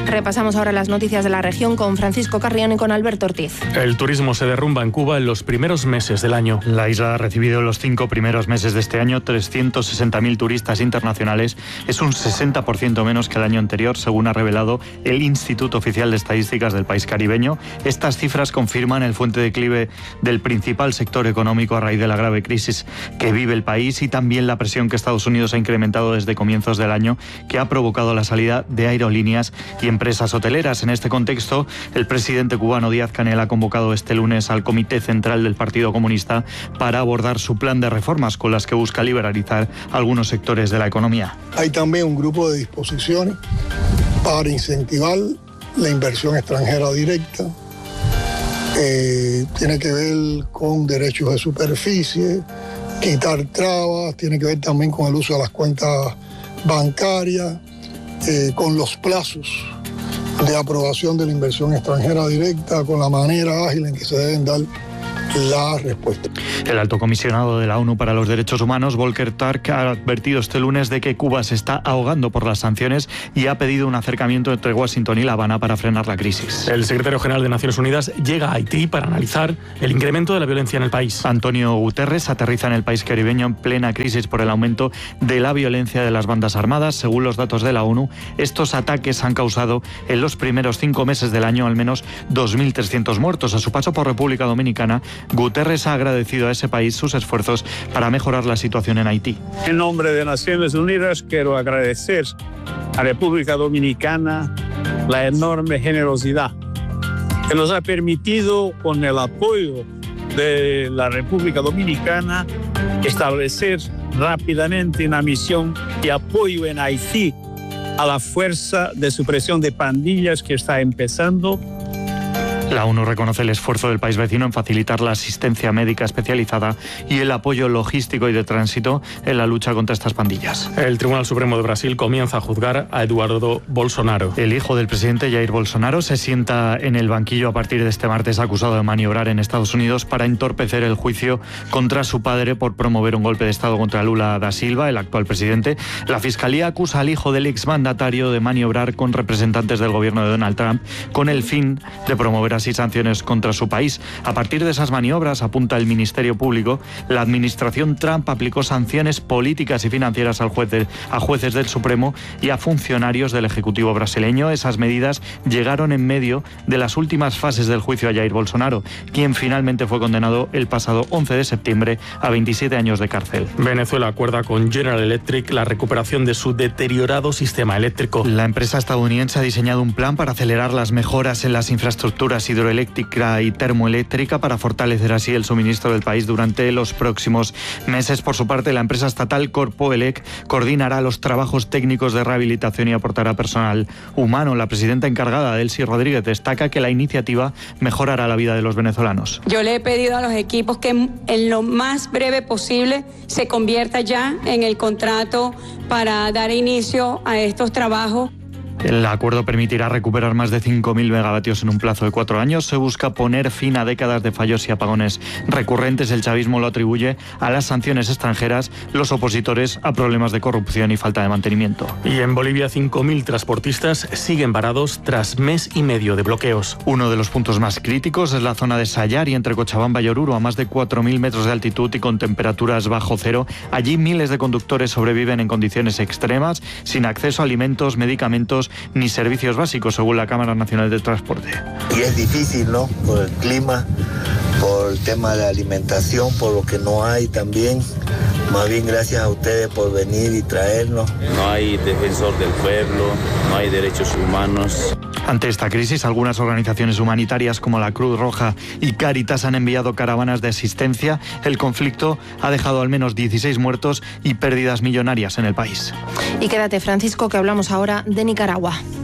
Repasamos ahora las noticias de la región con Francisco Carrión y con Alberto Ortiz. El turismo se derrumba en Cuba en los primeros meses del año. La isla ha recibido en los 5 primeros meses de este año 360.000 turistas internacionales. Es un 60% menos que el año anterior, según ha revelado el Instituto Oficial de Estadísticas del país caribeño. Estas cifras confirman el fuerte declive del principal sector económico a raíz de la grave crisis que vive el país y también la presión que Estados Unidos ha incrementado desde comienzos del año, que ha provocado la salida de aerolíneas y empresas hoteleras. En este contexto, el presidente cubano Díaz-Canel ha convocado este lunes al Comité Central del Partido Comunista para abordar su plan de reformas con las que busca liberalizar algunos sectores de la economía. Hay también un grupo de disposiciones para incentivar la inversión extranjera directa. Tiene que ver con derechos de superficie, quitar trabas, tiene que ver también con el uso de las cuentas bancarias, con los plazos de aprobación de la inversión extranjera directa, con la manera ágil en que se deben dar las respuestas. El alto comisionado de la ONU para los Derechos Humanos, Volker Turk, ha advertido este lunes de que Cuba se está ahogando por las sanciones y ha pedido un acercamiento entre Washington y La Habana para frenar la crisis. El secretario general de Naciones Unidas llega a Haití para analizar el incremento de la violencia en el país. Antonio Guterres aterriza en el país caribeño en plena crisis por el aumento de la violencia de las bandas armadas. Según los datos de la ONU, estos ataques han causado en los primeros 5 meses del año al menos 2.300 muertos. A su paso por República Dominicana, Guterres ha agradecido a ese país sus esfuerzos para mejorar la situación en Haití. En nombre de Naciones Unidas quiero agradecer a República Dominicana la enorme generosidad que nos ha permitido, con el apoyo de la República Dominicana, establecer rápidamente una misión de apoyo en Haití a la fuerza de supresión de pandillas que está empezando. La ONU reconoce el esfuerzo del país vecino en facilitar la asistencia médica especializada y el apoyo logístico y de tránsito en la lucha contra estas pandillas. El Tribunal Supremo de Brasil comienza a juzgar a Eduardo Bolsonaro. El hijo del presidente Jair Bolsonaro se sienta en el banquillo a partir de este martes, acusado de maniobrar en Estados Unidos para entorpecer el juicio contra su padre por promover un golpe de Estado contra Lula da Silva, el actual presidente. La Fiscalía acusa al hijo del exmandatario de maniobrar con representantes del gobierno de Donald Trump con el fin de promover y sanciones contra su país. A partir de esas maniobras, apunta el Ministerio Público, la administración Trump aplicó sanciones políticas y financieras a jueces del Supremo y a funcionarios del Ejecutivo brasileño. Esas medidas llegaron en medio de las últimas fases del juicio a Jair Bolsonaro, quien finalmente fue condenado el pasado 11 de septiembre a 27 años de cárcel. Venezuela acuerda con General Electric la recuperación de su deteriorado sistema eléctrico. La empresa estadounidense ha diseñado un plan para acelerar las mejoras en las infraestructuras hidroeléctrica y termoeléctrica para fortalecer así el suministro del país durante los próximos meses. Por su parte, la empresa estatal Corpoelec coordinará los trabajos técnicos de rehabilitación y aportará personal humano. La presidenta encargada, Delcy Rodríguez, destaca que la iniciativa mejorará la vida de los venezolanos. Yo le he pedido a los equipos que en lo más breve posible se convierta ya en el contrato para dar inicio a estos trabajos. El acuerdo permitirá recuperar más de 5.000 megavatios en un plazo de 4 años. Se busca poner fin a décadas de fallos y apagones recurrentes. El chavismo lo atribuye a las sanciones extranjeras, los opositores a problemas de corrupción y falta de mantenimiento. Y en Bolivia, 5.000 transportistas siguen varados tras mes y medio de bloqueos. Uno de los puntos más críticos es la zona de Sayari, entre Cochabamba y Oruro, a más de 4.000 metros de altitud y con temperaturas bajo cero. Allí miles de conductores sobreviven en condiciones extremas, sin acceso a alimentos, medicamentos ni servicios básicos, según la Cámara Nacional de Transporte. Y es difícil, ¿no? Por el clima, por el tema de la alimentación, por lo que no hay también. Más bien gracias a ustedes por venir y traernos. No hay defensor del pueblo, no hay derechos humanos. Ante esta crisis, algunas organizaciones humanitarias como la Cruz Roja y Cáritas han enviado caravanas de asistencia. El conflicto ha dejado al menos 16 muertos y pérdidas millonarias en el país. Y quédate, Francisco, que hablamos ahora de Nicaragua.